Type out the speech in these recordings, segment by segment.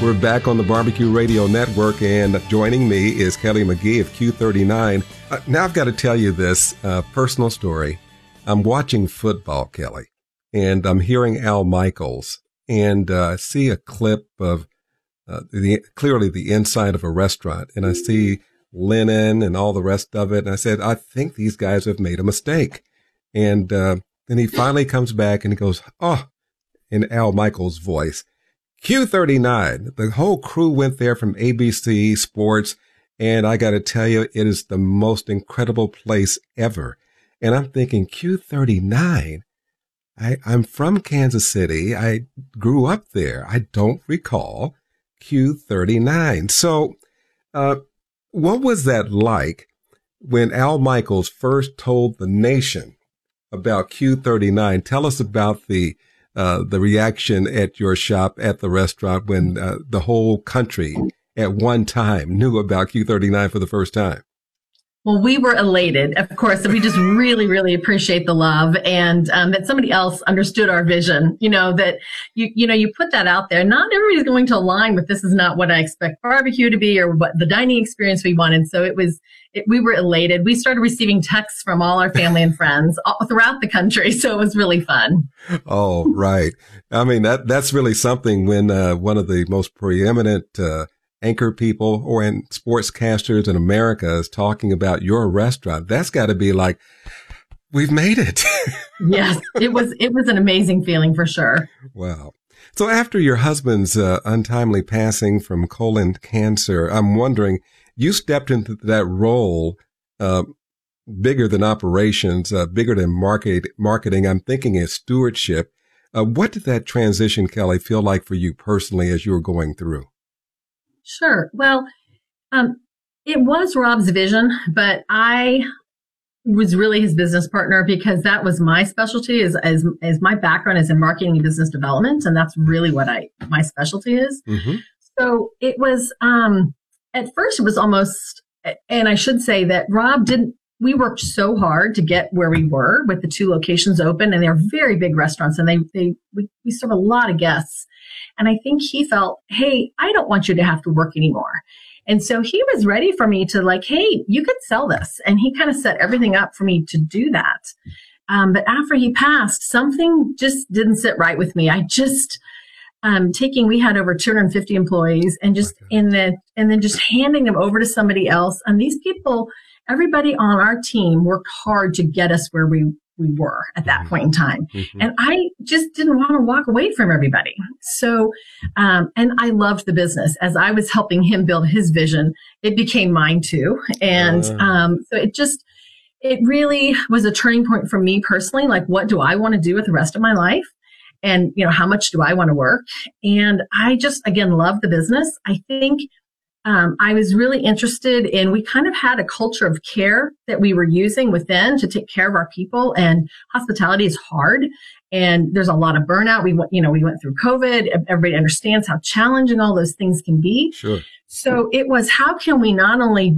We're back on the Barbecue Radio Network, and joining me is Kelly McGee of Q39. Now I've got to tell you this personal story. I'm watching football, Kelly, and I'm hearing Al Michaels, and I see a clip of clearly the inside of a restaurant, and I see linen and all the rest of it, and I said, I think these guys have made a mistake. And then he finally comes back and he goes, oh, in Al Michaels' voice, Q39. The whole crew went there from ABC Sports, and I got to tell you, it is the most incredible place ever. And I'm thinking, Q39? I'm from Kansas City. I grew up there. I don't recall Q39. So what was that like when Al Michaels first told the nation about Q39? Tell us about the reaction at your shop at the restaurant when the whole country at one time knew about Q39 for the first time. Well, we were elated, of course, and we just really, really appreciate the love and that somebody else understood our vision. You know, that you put that out there. Not everybody's going to align with this is not what I expect barbecue to be or what the dining experience we wanted. So we were elated. We started receiving texts from all our family and friends all throughout the country. So it was really fun. Oh, right. I mean, that's really something when one of the most preeminent anchor people or in sportscasters in America is talking about your restaurant. That's got to be like, we've made it. Yes, it was an amazing feeling for sure. Wow. So after your husband's untimely passing from colon cancer, I'm wondering, you stepped into that role bigger than operations, bigger than marketing. I'm thinking as stewardship. What did that transition, Kelly, feel like for you personally as you were going through? Sure. Well, it was Rob's vision, but I was really his business partner because that was my specialty as my background is in marketing and business development. And that's really what my specialty is. Mm-hmm. So it was, at first it was almost, and I should say that we worked so hard to get where we were with the 2 locations open, and they're very big restaurants, and we serve a lot of guests. And I think he felt, hey, I don't want you to have to work anymore. And so he was ready for me to like, hey, you could sell this. And he kind of set everything up for me to do that. But after he passed, something just didn't sit right with me. I just, we had over 250 employees and then just handing them over to somebody else. And these people, everybody on our team worked hard to get us where we were at that point in time. Mm-hmm. And I just didn't want to walk away from everybody. So, and I loved the business. As I was helping him build his vision, it became mine too. And so it really was a turning point for me personally. Like, what do I want to do with the rest of my life? And, how much do I want to work? And I just, again, love the business. I think I was really interested in, we kind of had a culture of care that we were using within to take care of our people, and hospitality is hard and there's a lot of burnout. We went through COVID. Everybody understands how challenging all those things can be. Sure. So it was, how can we not only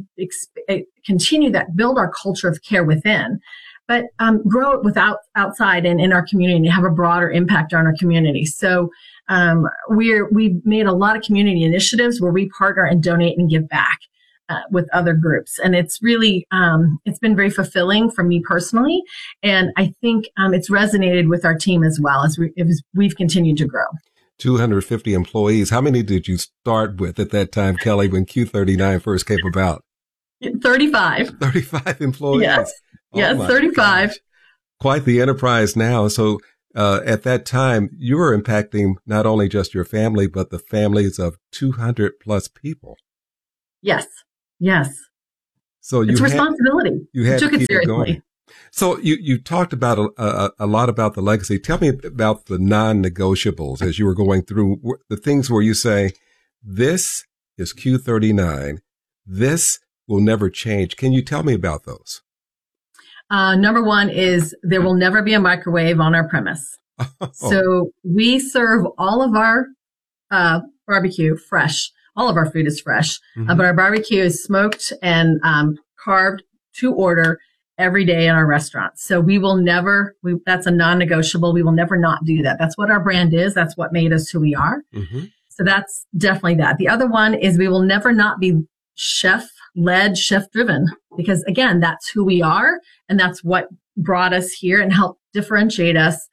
continue that, build our culture of care within, but grow it outside and in our community, have a broader impact on our community. So we've made a lot of community initiatives where we partner and donate and give back with other groups. And it's really, it's been very fulfilling for me personally. And I think it's resonated with our team as well as we've continued to grow. 250 employees. How many did you start with at that time, Kelly, when Q39 first came about? 35. 35 employees. Yes. Oh, yes, 35. Gosh. Quite the enterprise now. So at that time, you were impacting not only just your family, but the families of 200 plus people. Yes. Yes. So it's responsibility. You took it seriously. So you talked about a lot about the legacy. Tell me about the non-negotiables as you were going through the things where you say, this is Q39. This will never change. Can you tell me about those? Number one is there will never be a microwave on our premise. Oh. So we serve all of our barbecue fresh. All of our food is fresh, but our barbecue is smoked and carved to order every day in our restaurants. So we will never, that's a non-negotiable. We will never not do that. That's what our brand is. That's what made us who we are. Mm-hmm. So that's definitely that. The other one is we will never not be chef-led, chef-driven, because again, that's who we are, and that's what brought us here and helped differentiate us.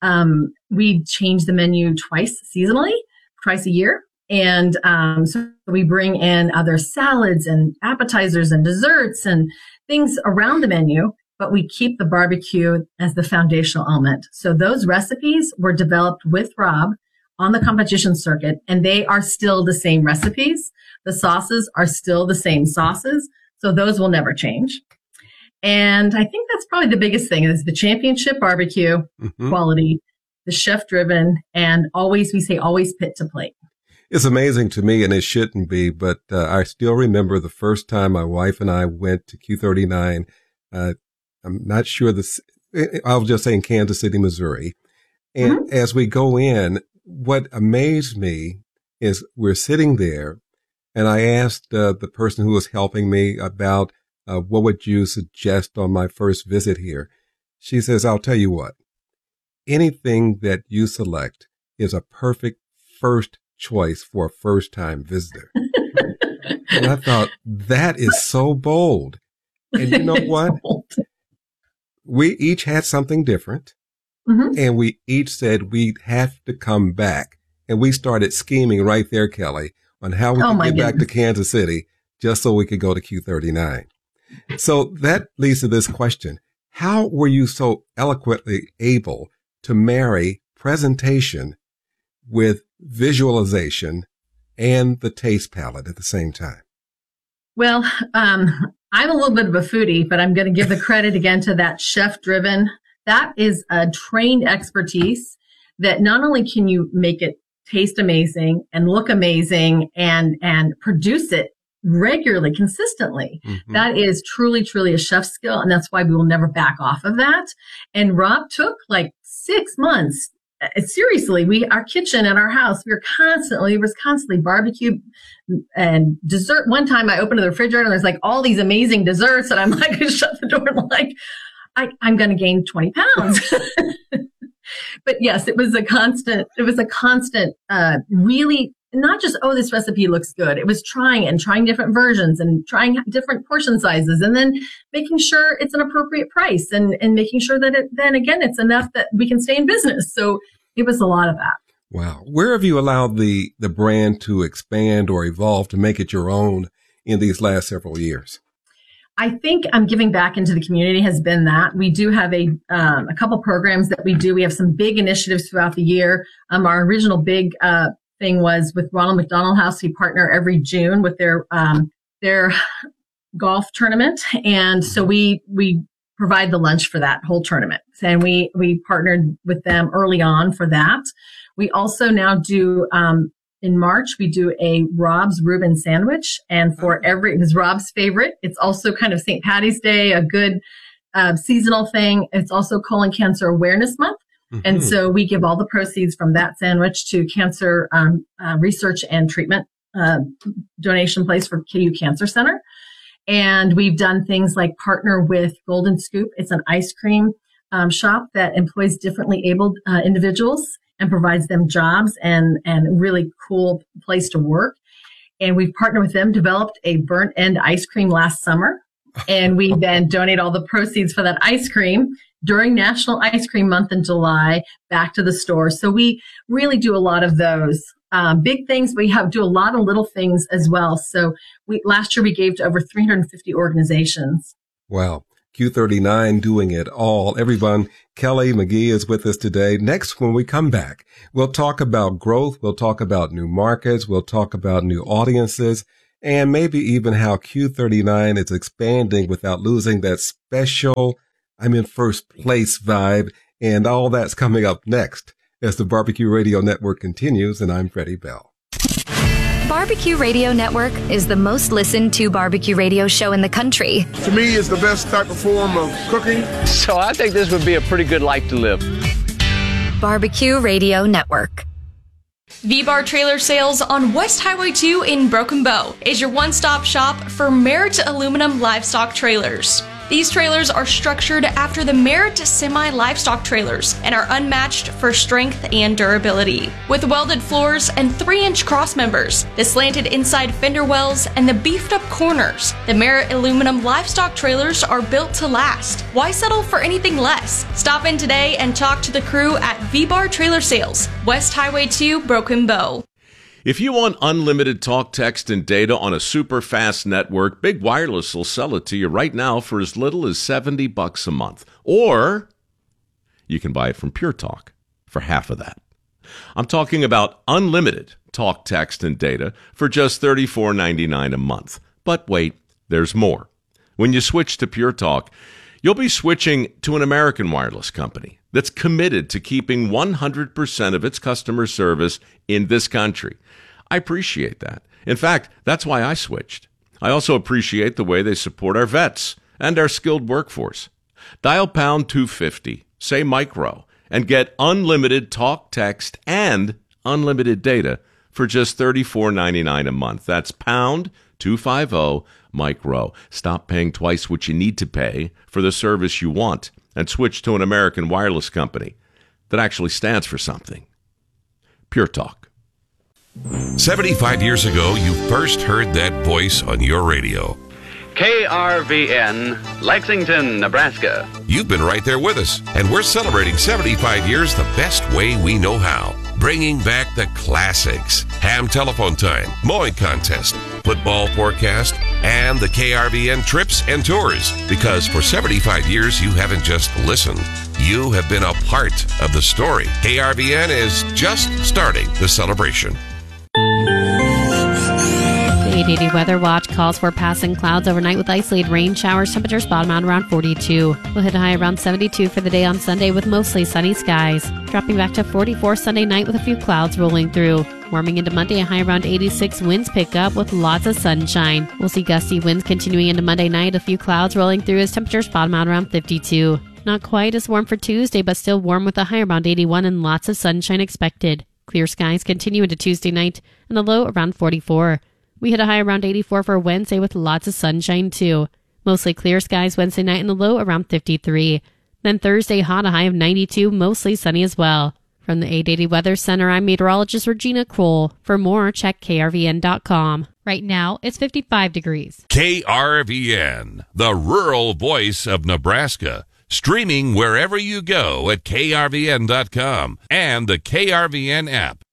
We change the menu twice a year. And so we bring in other salads and appetizers and desserts and things around the menu, but we keep the barbecue as the foundational element. So those recipes were developed with Rob on the competition circuit, and they are still the same recipes. The sauces are still the same sauces. So those will never change. And I think that's probably the biggest thing is the championship barbecue quality, the chef driven, and always pit to plate. It's amazing to me, and it shouldn't be, but I still remember the first time my wife and I went to Q39. I'm not sure I'll just say in Kansas City, Missouri. And as we go in, what amazed me is we're sitting there, and I asked the person who was helping me about what would you suggest on my first visit here? She says, I'll tell you what, anything that you select is a perfect first choice for a first-time visitor. And I thought, that is so bold. And you know what? We each had something different. And we each said we'd have to come back. And we started scheming right there, Kelly, on how we could get back to Kansas City just so we could go to Q39. So that leads to this question. How were you so eloquently able to marry presentation with visualization and the taste palette at the same time? Well, I'm a little bit of a foodie, but I'm going to give the credit again to that chef-driven. That is a trained expertise that not only can you make it taste amazing and look amazing and produce it regularly, consistently. That is truly, truly a chef skill. And that's why we will never back off of that. And Rob took like 6 months. Seriously, our kitchen at our house, there was constantly barbecue and dessert. One time I opened the refrigerator and there's like all these amazing desserts. And I'm like, I shut the door and like, I'm going to gain 20 pounds. But yes, it was a constant, really not just, this recipe looks good. It was trying different versions and trying different portion sizes and then making sure it's an appropriate price and making sure that it's enough that we can stay in business. So it was a lot of that. Wow. Where have you allowed the brand to expand or evolve to make it your own in these last several years? I think giving back into the community has been that. We do have a couple programs that we do. We have some big initiatives throughout the year. Our original big thing was with Ronald McDonald House. We partner every June with their golf tournament, and so we provide the lunch for that whole tournament. And we partnered with them early on for that. We also now do. In March, we do a Rob's Reuben sandwich, and it was Rob's favorite. It's also kind of St. Patty's Day, a good seasonal thing. It's also Colon Cancer Awareness Month. And so we give all the proceeds from that sandwich to cancer research and treatment donation place for KU Cancer Center. And we've done things like partner with Golden Scoop. It's an ice cream shop that employs differently abled individuals and provides them jobs and really cool place to work. And we've partnered with them, developed a burnt end ice cream last summer. And we then donate all the proceeds for that ice cream during National Ice Cream Month in July back to the store. So we really do a lot of those big things. We do a lot of little things as well. So last year we gave to over 350 organizations. Wow. Q39 doing it all. Everyone, Kelly McGee is with us today. Next, when we come back, we'll talk about growth. We'll talk about new markets. We'll talk about new audiences and maybe even how Q39 is expanding without losing that special I'm in first place vibe. And all that's coming up next as the Barbecue Radio Network continues. And I'm Freddie Bell. Barbecue Radio Network is the most listened to barbecue radio show in the country. To me, it's the best type of form of cooking. So I think this would be a pretty good life to live. Barbecue Radio Network. V-Bar Trailer Sales on West Highway 2 in Broken Bow is your one-stop shop for Merritt Aluminum livestock trailers. These trailers are structured after the Merit semi-livestock trailers and are unmatched for strength and durability. With welded floors and 3-inch cross members, the slanted inside fender wells, and the beefed up corners, the Merit aluminum livestock trailers are built to last. Why settle for anything less? Stop in today and talk to the crew at V-Bar Trailer Sales, West Highway 2, Broken Bow. If you want unlimited talk, text, and data on a super fast network, Big Wireless will sell it to you right now for as little as $70 a month. Or you can buy it from Pure Talk for half of that. I'm talking about unlimited talk, text, and data for just $34.99 a month. But wait, there's more. When you switch to Pure Talk, you'll be switching to an American wireless company that's committed to keeping 100% of its customer service in this country. I appreciate that. In fact, that's why I switched. I also appreciate the way they support our vets and our skilled workforce. Dial pound 250, say micro, and get unlimited talk, text, and unlimited data for just $34.99 a month. That's pound 250 micro. Stop paying twice what you need to pay for the service you want and switch to an American wireless company that actually stands for something. Pure Talk. 75 years ago, you first heard that voice on your radio. KRVN, Lexington, Nebraska. You've been right there with us, and we're celebrating 75 years the best way we know how. Bringing back the classics. Ham telephone time, mowing contest, football forecast, and the KRVN trips and tours. Because for 75 years, you haven't just listened. You have been a part of the story. KRVN is just starting the celebration. The 880 Weather Watch calls for passing clouds overnight with isolated rain showers. Temperatures bottom out around 42. We'll hit a high around 72 for the day on Sunday with mostly sunny skies. Dropping back to 44 Sunday night with a few clouds rolling through. Warming into Monday, a high around 86. Winds pick up with lots of sunshine. We'll see gusty winds continuing into Monday night. A few clouds rolling through as temperatures bottom out around 52. Not quite as warm for Tuesday, but still warm with a high around 81 and lots of sunshine expected. Clear skies continue into Tuesday night and a low around 44. We hit a high around 84 for Wednesday with lots of sunshine too. Mostly clear skies Wednesday night and the low around 53. Then Thursday, hot, a high of 92, mostly sunny as well. From the 880 Weather Center, I'm meteorologist Regina Kroll. For more, check krvn.com. Right now, it's 55 degrees. KRVN, the rural voice of Nebraska. Streaming wherever you go at krvn.com and the KRVN app.